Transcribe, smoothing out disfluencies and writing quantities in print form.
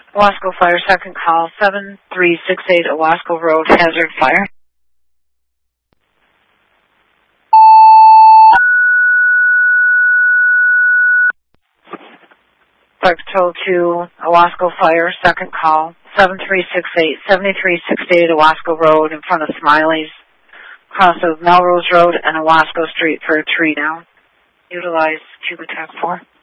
Owasco Fire, second call, 7368 Owasco Road, hazard fire. Fire Patrol 2, Owasco Fire, second call, 7368 Owasco Road in front of Smiley's, cross of Melrose Road and Owasco Street for a tree down. Utilize Cuba Tac 4.